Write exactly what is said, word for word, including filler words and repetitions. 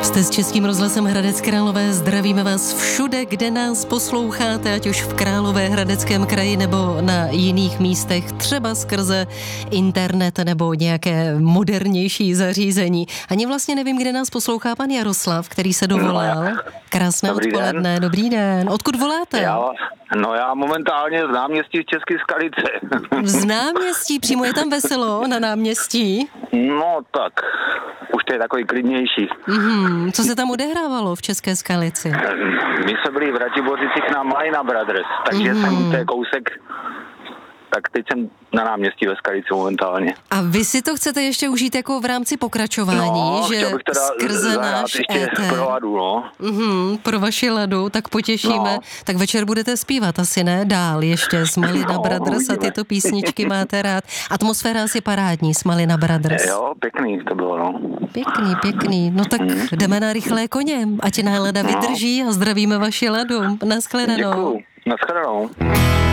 Jste s Českým rozhlasem Hradec Králové, zdravíme vás všude, kde nás posloucháte, ať už v Královéhradeckém kraji nebo na jiných místech, třeba skrze internet nebo nějaké modernější zařízení. Ani vlastně nevím, kde nás poslouchá pan Jaroslav, který se dovolal. Krásné Dobrý odpoledne, den. dobrý den. Odkud voláte? Já, no já momentálně z náměstí v České Skalice. Z náměstí, přímo je tam veselo na náměstí? No tak, už to je takový klidnější. Mm-hmm. Co se tam odehrávalo v České Skalici? My jsme byli v Ratibořicích na Malina Brothers, takže Mm-hmm. jsem to je kousek, tak teď jsem na náměstí ve Skalici momentálně. A vy si to chcete ještě užít jako v rámci pokračování, No, že chtěl bych teda skrze zahrát náš ještě éter. pro Ladu, no. Mm-hmm, pro vaši Ladu, tak potěšíme. No. Tak večer budete zpívat asi, ne? Dál ještě s Malina No, Brothers a uvidíme. tyto písničky máte rád. Atmosféra asi parádní s Malina Brothers. Jo, pěkný to bylo, no. Pěkný, pěkný. No tak Mm. jdeme na rychlé koně, ať nálada No. vydrží a zdravíme vaši Ladu. Naschledanou. Děkuju. Naschledanou.